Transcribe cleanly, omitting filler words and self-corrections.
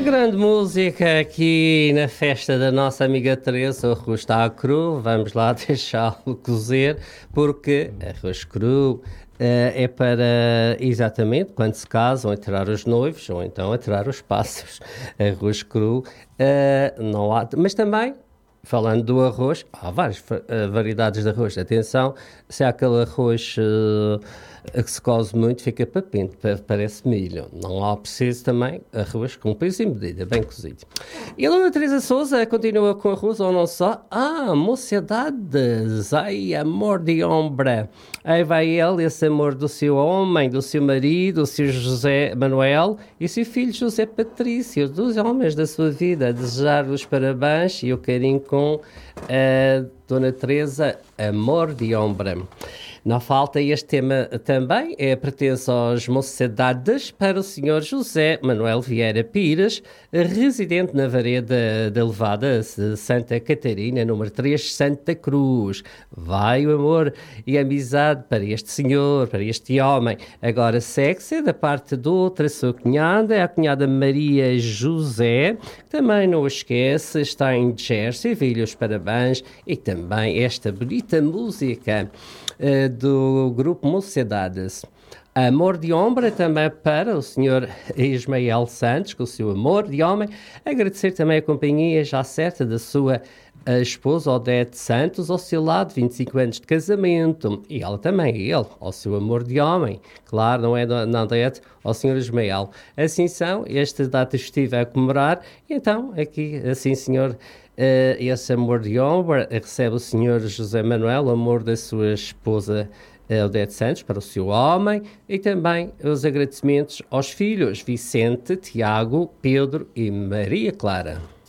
grande música aqui na festa da nossa amiga Teresa. O arroz está cru, vamos lá deixá-lo cozer, porque arroz cru é para, exatamente, quando se casam, atirar os noivos ou então atirar os pássaros. Arroz cru, não há, mas também, falando do arroz, há várias variedades de arroz. Atenção, se há aquele arroz que se coze muito, fica papento, parece milho. Não há preciso também arroz com peso e medida, bem cozido. E a Dona Teresa Sousa continua com arroz ou não só? Mocidades, ai, amor de homem. Aí vai ele, esse amor do seu homem, do seu marido, o seu José Manuel e seu filho José Patrício, dos homens da sua vida, a desejar os parabéns e o carinho com a Dona Teresa, amor de homem. Não falta este tema também, pertence às mocidades para o Sr. José Manuel Vieira Pires, residente na Vareda da Levada, Santa Catarina, número 3, Santa Cruz. Vai o amor e a amizade para este senhor, para este homem. Agora segue-se da parte de outra sua cunhada, a cunhada Maria José, que também não o esquece, está em Jersey, viu-lhe os parabéns e também esta bonita música do grupo Mocidades. Amor de Homem também para o Sr. Ismael Santos, com o seu amor de homem. Agradecer também a companhia já certa da sua esposa Odete Santos, ao seu lado, 25 anos de casamento. E ela também, ele, ao seu amor de homem. Claro, não é da Odete, ao Sr. Ismael. Assim são, esta data festiva a comemorar. Então, aqui, assim, Sr. Esse amor de homem recebe o Sr. José Manuel, o amor da sua esposa Odete Santos, para o seu homem, e também os agradecimentos aos filhos Vicente, Tiago, Pedro e Maria Clara.